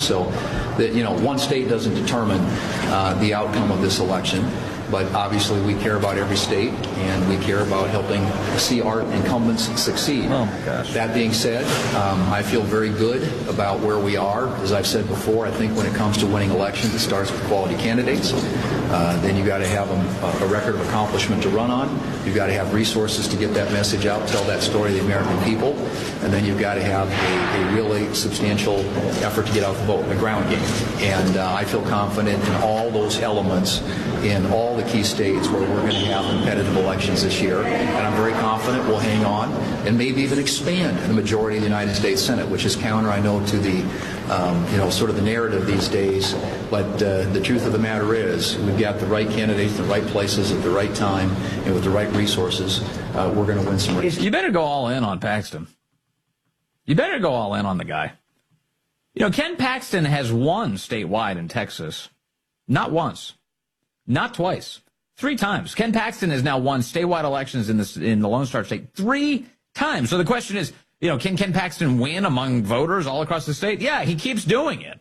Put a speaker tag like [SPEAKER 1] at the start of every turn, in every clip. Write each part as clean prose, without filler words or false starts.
[SPEAKER 1] So that, one state doesn't determine the outcome of this election. But obviously we care about every state, and we care about helping see our incumbents succeed.
[SPEAKER 2] Oh, my gosh.
[SPEAKER 1] That being said, I feel very good about where we are. As I've said before, I think when it comes to winning elections, it starts with quality candidates. Then you've got to have a record of accomplishment to run on. You've got to have resources to get that message out, tell that story to the American people. And then you've got to have a really substantial effort to get out the vote, the ground game. And I feel confident in all those elements in all the key states where we're going to have competitive elections this year. And I'm very confident we'll hang on and maybe even expand the majority of the United States Senate, which is counter, I know, to the, sort of the narrative these days. But the truth of the matter is we've got the right candidates in the right places at the right time and with the right resources. We're going to win some races.
[SPEAKER 2] You better go all in on Paxton. You better go all in on the guy. Ken Paxton has won statewide in Texas. Not once. Not twice. 3 times. Ken Paxton has now won statewide elections in the Lone Star State 3 times. So the question is, can Ken Paxton win among voters all across the state? Yeah, he keeps doing it.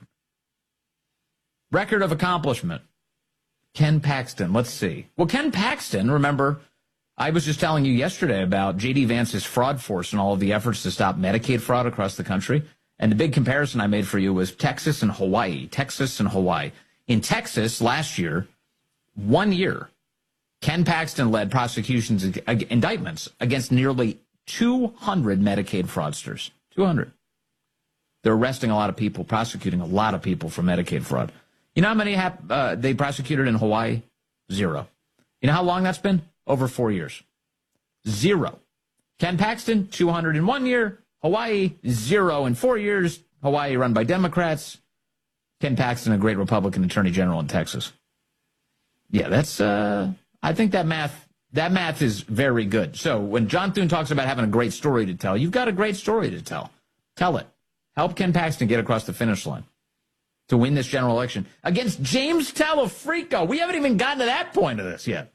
[SPEAKER 2] Record of accomplishment. Ken Paxton, let's see. Well, Ken Paxton, remember, I was just telling you yesterday about J.D. Vance's fraud force and all of the efforts to stop Medicaid fraud across the country. And the big comparison I made for you was Texas and Hawaii. Texas and Hawaii. In Texas last year, 1 year, Ken Paxton led prosecutions, indictments against nearly 200 Medicaid fraudsters. 200. They're arresting a lot of people, prosecuting a lot of people for Medicaid fraud. You know how many they prosecuted in Hawaii? 0. You know how long that's been? Over 4 years. 0. Ken Paxton, 200 in 1 year. Hawaii, 0 in 4 years. Hawaii run by Democrats. Ken Paxton, a great Republican attorney general in Texas. Yeah, that's, I think that math is very good. So when John Thune talks about having a great story to tell, you've got a great story to tell. Tell it. Help Ken Paxton get across the finish line to win this general election against James Talafrico. We haven't even gotten to that point of this yet.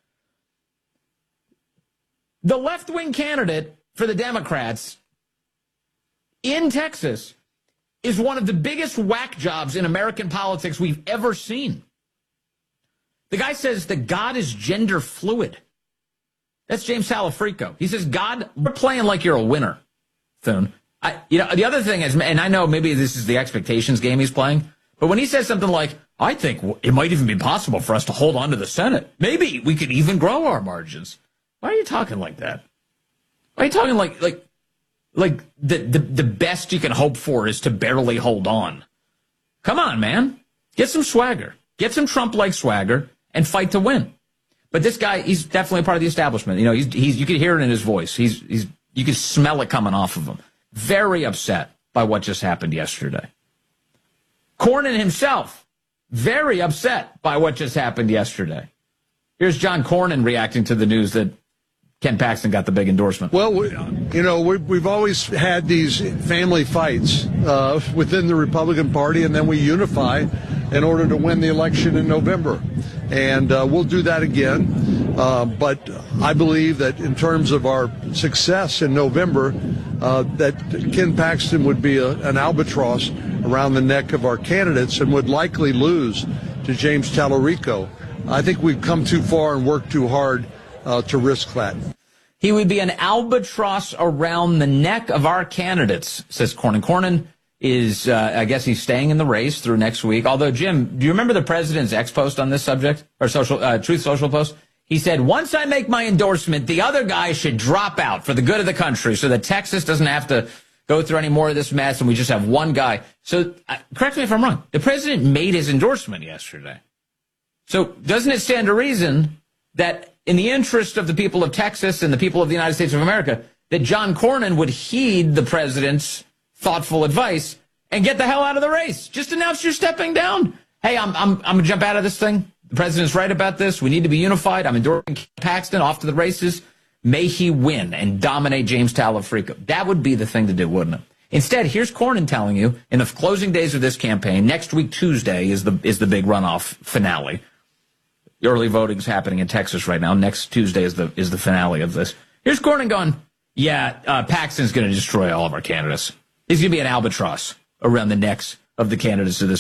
[SPEAKER 2] The left-wing candidate for the Democrats in Texas is one of the biggest whack jobs in American politics we've ever seen. The guy says that God is gender fluid. That's James Talafrico. He says, God, we're playing like you're a winner, Thune. The other thing is, and I know maybe this is the expectations game he's playing, but when he says something like, I think it might even be possible for us to hold on to the Senate. Maybe we could even grow our margins. Why are you talking like that? Why are you talking like the best you can hope for is to barely hold on? Come on, man. Get some swagger. Get some Trump-like swagger and fight to win. But this guy, he's definitely a part of the establishment. You can hear it in his voice. You can smell it coming off of him. Very upset by what just happened yesterday. Cornyn himself, very upset by what just happened yesterday. Here's John Cornyn reacting to the news that Ken Paxton got the big endorsement.
[SPEAKER 3] Well, we've always had these family fights within the Republican Party, and then we unify in order to win the election in November. And we'll do that again. But I believe that in terms of our success in November, that Ken Paxton would be an albatross around the neck of our candidates and would likely lose to James Talarico. I think we've come too far and worked too hard to risk that.
[SPEAKER 2] He would be an albatross around the neck of our candidates, says Cornyn. Cornyn is, I guess he's staying in the race through next week. Although, Jim, do you remember the president's post on this subject? Or Truth Social post? He said, once I make my endorsement, the other guy should drop out for the good of the country so that Texas doesn't have to go through any more of this mess and we just have one guy. So, correct me if I'm wrong. The president made his endorsement yesterday. So, doesn't it stand to reason that in the interest of the people of Texas and the people of the United States of America, that John Cornyn would heed the president's thoughtful advice and get the hell out of the race? Just announce you're stepping down. Hey, I'm going to jump out of this thing. The president's right about this. We need to be unified. I'm endorsing Paxton off to the races. May he win and dominate James Talafrico. That would be the thing to do, wouldn't it? Instead, here's Cornyn telling you in the closing days of this campaign, next week Tuesday is the big runoff finale. Early voting is happening in Texas right now. Next Tuesday is the finale of this. Here's Cornyn going, Paxton's going to destroy all of our candidates. He's going to be an albatross around the necks of the candidates of this